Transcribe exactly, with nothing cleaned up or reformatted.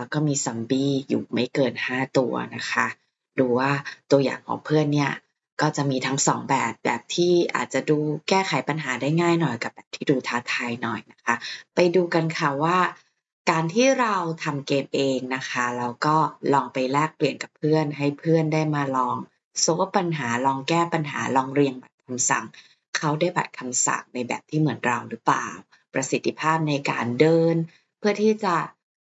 แล้วก็มีซอมบี้อยู่ไม่เกินห้าตัวนะคะดูว่าตัวอย่างของเพื่อนเนี่ยก็จะมีทั้งสองแบบแบบที่อาจจะดูแก้ไขปัญหาได้ง่ายหน่อยกับแบบที่ดูท้าทายหน่อยนะคะไปดูกันค่ะว่าการที่เราทำเกมเองนะคะแล้วก็ลองไปแลกเปลี่ยนกับเพื่อนให้เพื่อนได้มาลองโซลว์ปัญหาลองแก้ปัญหาลองเรียงบัตรคำสั่งเขาได้บัตรคำสั่งในแบบที่เหมือนเราหรือเปล่าประสิทธิภาพในการเดินเพื่อที่จะ